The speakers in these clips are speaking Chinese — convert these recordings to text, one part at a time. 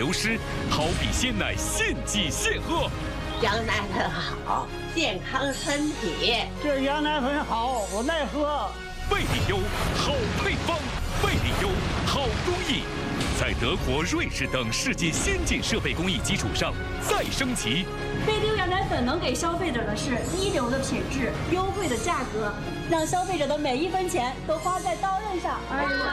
流失，好比鲜奶，现挤现喝。 羊奶粉好，健康身体。 这羊奶粉好，我爱喝。 贝利优好配方，贝利优好工艺，在德国、瑞士等世界先进设备工艺基础上再升级。 贝利优羊奶粉能给消费者的是一流的品质、优惠的价格，让消费者的每一分钱都花在刀刃上。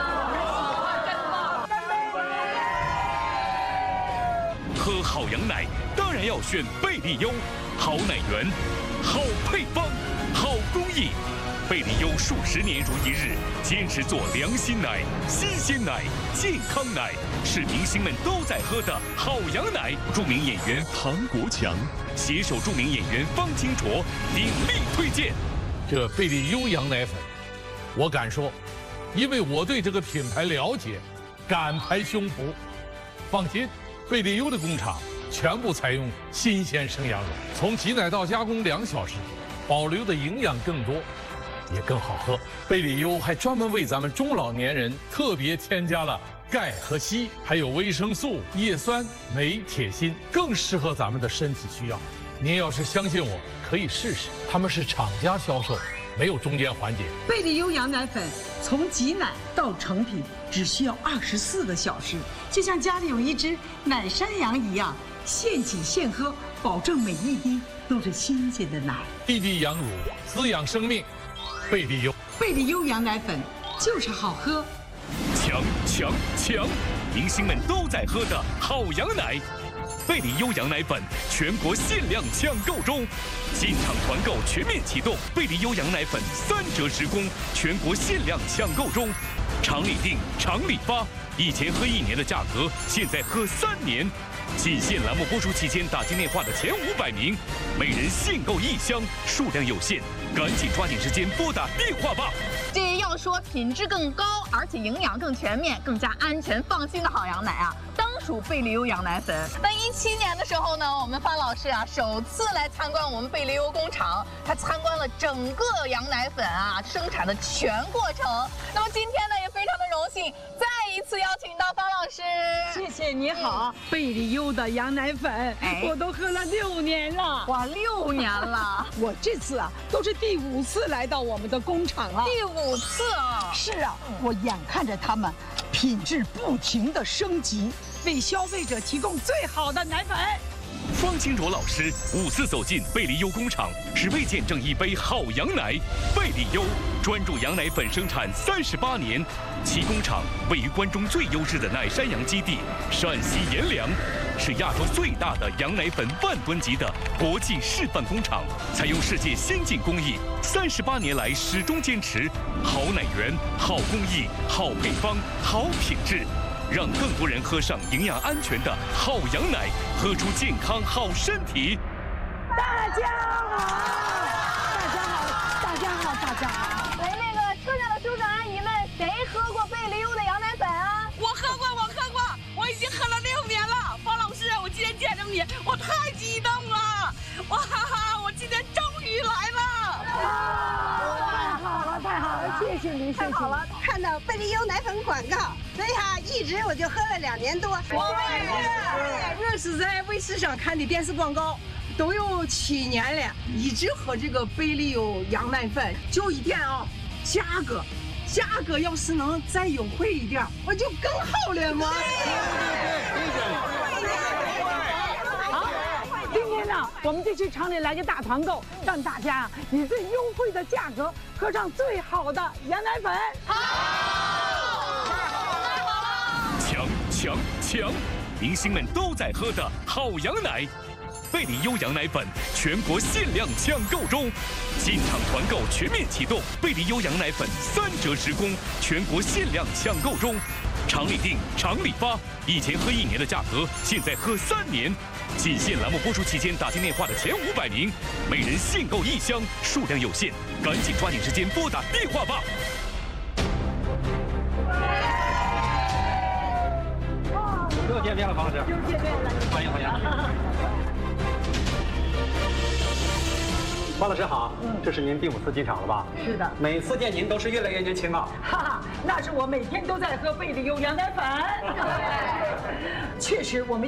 喝好羊奶当然要选贝利优，好奶源，好配方，好工艺。贝利优数十年如一日，坚持做良心奶、新鲜奶、健康奶，是明星们都在喝的好羊奶。著名演员唐国强携手著名演员方清卓鼎力推荐。 这贝利优羊奶粉，我敢说，因为我对这个品牌了解，敢拍胸脯。放心，贝利优的工厂全部采用新鲜生羊肉，从挤奶到加工2小时，保留的营养更多。也更好喝。贝利优还专门为咱们中老年人特别添加了钙和硒，还有维生素、叶酸、镁、铁、锌，更适合咱们的身体需要。您要是相信我，可以试试。他们是厂家销售，没有中间环节。 贝利优羊奶粉从挤奶到成品只需要24个小时，就像家里有一只奶山羊一样，现挤现喝，保证每一滴都是新鲜的奶。 滴滴羊乳，滋养生命。贝利优， 贝利优羊奶粉就是好喝。 强强强！明星们都在喝的好羊奶，贝利优羊奶粉全国限量抢购中，进场团购全面启动，贝利优羊奶粉3折10供，全国限量抢购中，厂里订，厂里发，以前喝1年的价格，现在喝3年。仅限栏目播出期间打进电话的前500名，每人限购1箱，数量有限，赶紧抓紧时间拨打电话吧。 这要说品质更高，而且营养更全面、更加安全放心的好羊奶啊，当属贝利优羊奶粉。那17年的时候呢，我们方老师啊首次来参观我们贝利优工厂，他参观了整个羊奶粉啊生产的全过程。那么今天呢，也非常的荣幸，再一次邀请到方老师。 谢谢，你好。贝利优的羊奶粉，我都喝了6年了。 哇，6年了！ 我这次啊都是第5次来到我们的工厂了。 第5次啊！ 是啊，我眼看着他们品质不停的升级，为消费者提供最好的奶粉。 方清卓老师5次走进贝利优工厂，只为见证一杯好羊奶。贝利优专注羊奶粉生产38年，其工厂位于关中最优质的奶山羊基地陕西阎良，是亚洲最大的羊奶粉10000吨级的国际示范工厂，采用世界先进工艺，38年来始终坚持好奶源、好工艺、好配方、好品质。让更多人喝上营养安全的好羊奶，喝出健康好身体。 大家好，大家好，大家好，大家好！ 来，那个车上的叔叔阿姨们，谁喝过贝利优的羊奶粉啊？ 我喝过，我已经喝了6年了。方老师，我今天见着你，我太激动了！哇哈哈，我今天终于来了！ 太好了，谢谢您， 太好了！看到贝利优奶粉广告，所以一直我就喝了2年多。 我也是在卫视上看的电视广告，都有7年了，一直喝这个贝利优羊奶粉。就一点啊，价格要是能再优惠一点，我就更好了嘛。 今天呢，我们就去厂里来个大团购，让大家以最优惠的价格喝上最好的羊奶粉。 强强强！明星们都在喝的好羊奶，贝利优羊奶粉全国限量抢购中，进场团购全面启动，贝利优羊奶粉3折10供，全国限量抢购中，厂里订，厂里发，以前喝1年的价格，现在喝3年。仅限栏目播出期间打进电话的前500名，每人限购1箱，数量有限，赶紧抓紧时间拨打电话吧。 又见面了，方老师。 又见面了， 欢迎。方老师好，这是您第5次进厂了吧？ 是的。 每次见您都是越来越年轻啊。 哈哈，那是我每天都在喝贝利优羊奶粉。确实，我们。